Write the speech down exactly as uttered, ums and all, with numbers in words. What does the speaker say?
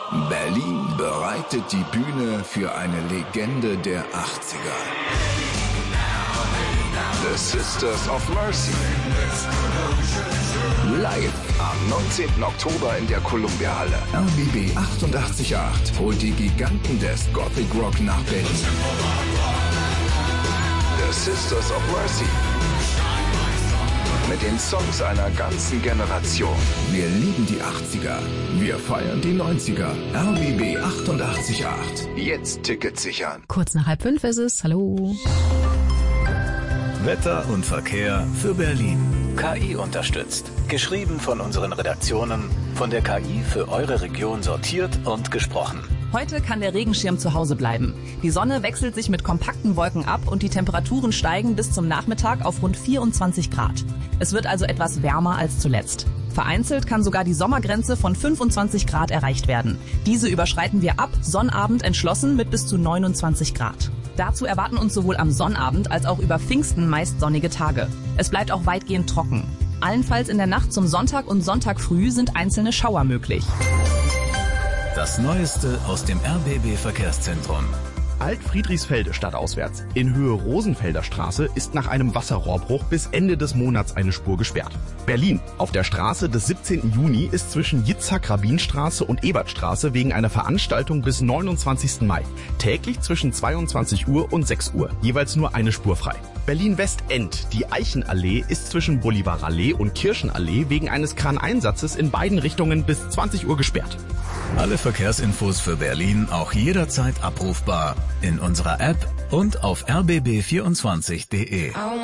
Berlin bereitet die Bühne für eine Legende der achtziger. The Sisters of Mercy. Live am neunzehnten Oktober in der Columbia-Halle. R B B achtundachtzig Komma acht holt die Giganten des Gothic Rock nach Berlin. The Sisters of Mercy. Mit den Songs einer ganzen Generation. Wir lieben die achtziger. Wir feiern die neunziger. R B B achtundachtzig Komma acht. Jetzt Tickets sichern. Kurz nach halb fünf ist es. Hallo. Wetter und Verkehr für Berlin. K I unterstützt. Geschrieben von unseren Redaktionen. Von der K I für eure Region sortiert und gesprochen. Heute kann der Regenschirm zu Hause bleiben. Die Sonne wechselt sich mit kompakten Wolken ab und die Temperaturen steigen bis zum Nachmittag auf rund vierundzwanzig Grad. Es wird also etwas wärmer als zuletzt. Vereinzelt kann sogar die Sommergrenze von fünfundzwanzig Grad erreicht werden. Diese überschreiten wir ab Sonnabend entschlossen mit bis zu neunundzwanzig Grad. Dazu erwarten uns sowohl am Sonnabend als auch über Pfingsten meist sonnige Tage. Es bleibt auch weitgehend trocken. Allenfalls in der Nacht zum Sonntag und Sonntag früh sind einzelne Schauer möglich. Das Neueste aus dem R B B Verkehrszentrum. Alt-Friedrichsfelde stadtauswärts. In Höhe Rosenfelder Straße ist nach einem Wasserrohrbruch bis Ende des Monats eine Spur gesperrt. Berlin. Auf der Straße des siebzehnten Juni ist zwischen Jitzhak-Rabin-Straße und Ebertstraße wegen einer Veranstaltung bis neunundzwanzigsten Mai. Täglich zwischen zweiundzwanzig Uhr und sechs Uhr. Jeweils nur eine Spur frei. Berlin-Westend. Die Eichenallee ist zwischen Bolivarallee und Kirchenallee wegen eines Kraneinsatzes in beiden Richtungen bis zwanzig Uhr gesperrt. Alle Verkehrsinfos für Berlin auch jederzeit abrufbar in unserer App und auf r b b vierundzwanzig punkt d e.